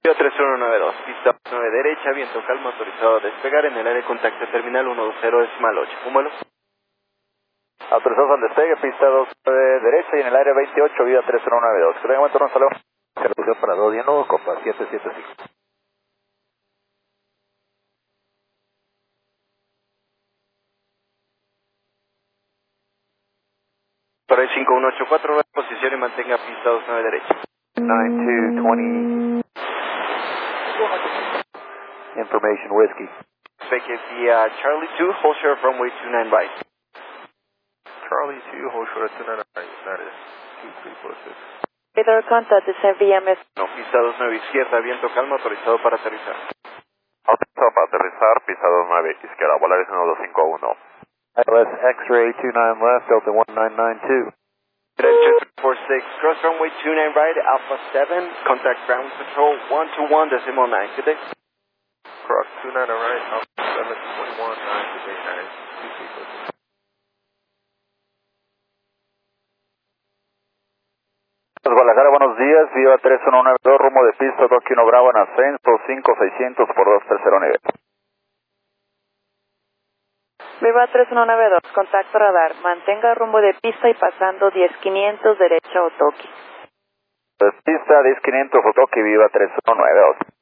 Viva 3192, pista 9 derecha, viento calmo, autorizado a despegar en el área de contacto terminal 120.8. Un vuelo. Autorizado al despegue, pista 29 derecha y en el área 28, Viva 3192. Que tenga buen turno, hasta luego. Reducción para 2 y 1, copa 775. Para el 5184, posición y mantenga pista 29 derecha. 9220. Information Whiskey. Expected via Charlie 2, hold short from way 29 right. Charlie 2, hold short at 29 right. That is 2346. Radar contact is VMS. No, pista 29 izquierda, viento calmo, autorizado para aterrizar. Autorizado para aterrizar, pista 29 izquierda, Volaris 1251. ILS X-ray 29 left, Delta 1992. 246, cross runway 29 right, Alpha 7, contact ground control 121.9, good day. Cross 29 right, Alpha 7, 21, 9, good day, 9, 2346. Guadalajara, buenos días, Viva 3192, rumbo de pista, Tokio 1 Bravo en ascenso, 5600 por 230 nivel. Viva 3192, contacto radar, mantenga rumbo de pista y pasando 10500 derecha Otoki. Pista 10500 Otoki, Viva 3192.